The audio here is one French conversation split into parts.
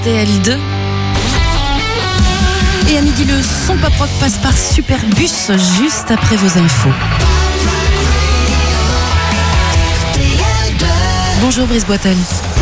TL2. Et à midi, le son pop rock passe par Superbus juste après vos infos. Bonjour Brice Boitel.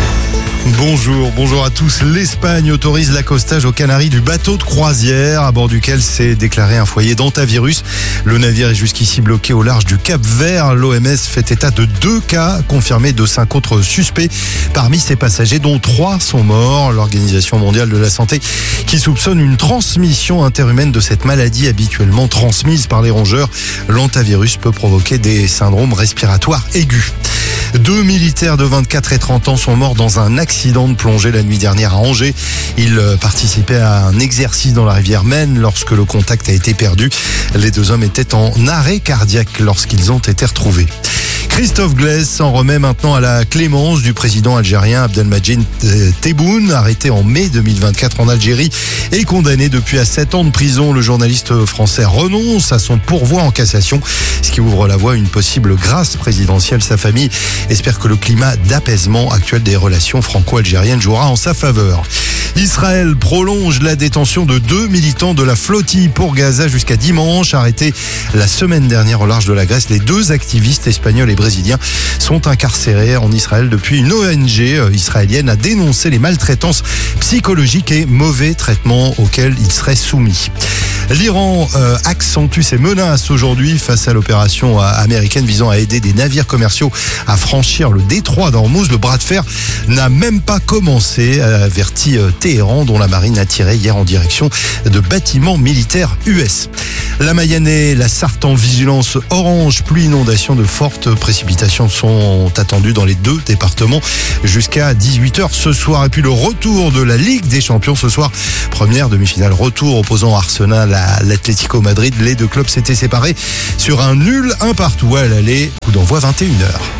Bonjour à tous. L'Espagne autorise l'accostage aux Canaries du bateau de croisière à bord duquel s'est déclaré un foyer d'hantavirus. Le navire est jusqu'ici bloqué au large du Cap Vert. L'OMS fait état de 2 cas confirmés de 5 autres suspects parmi ces passagers, dont 3 sont morts. L'Organisation mondiale de la santé qui soupçonne une transmission interhumaine de cette maladie habituellement transmise par les rongeurs. L'hantavirus peut provoquer des syndromes respiratoires aigus. 2 militaires de 24 et 30 ans sont morts dans un accident de plongée la nuit dernière à Angers. Ils participaient à un exercice dans la rivière Maine lorsque le contact a été perdu. Les 2 hommes étaient en arrêt cardiaque lorsqu'ils ont été retrouvés. Christophe Glaise s'en remet maintenant à la clémence du président algérien Abdelmadjid Tebboune, arrêté en mai 2024 en Algérie et condamné depuis à 7 ans de prison. Le journaliste français renonce à son pourvoi en cassation, ce qui ouvre la voie à une possible grâce présidentielle. Sa famille espère que le climat d'apaisement actuel des relations franco-algériennes jouera en sa faveur. Israël prolonge la détention de 2 militants de la flottille pour Gaza jusqu'à dimanche. Arrêtés la semaine dernière au large de la Grèce, les 2 activistes espagnols et brésiliens sont incarcérés en Israël depuis. Une ONG israélienne a dénoncé les maltraitances psychologiques et mauvais traitements auxquels ils seraient soumis. L'Iran accentue ses menaces aujourd'hui face à l'opération américaine visant à aider des navires commerciaux à franchir le détroit d'Ormuz. Le bras de fer n'a même pas commencé, avertit Téhéran, dont la marine a tiré hier en direction de bâtiments militaires US. La Mayenne et la Sarthe en vigilance orange, pluie, inondation, de fortes précipitations sont attendues dans les 2 départements jusqu'à 18h ce soir. Et puis le retour de la Ligue des Champions ce soir. Première demi-finale retour opposant Arsenal à l'Atlético Madrid. Les 2 clubs s'étaient séparés sur un nul 1-1 à l'aller. Coup d'envoi 21h.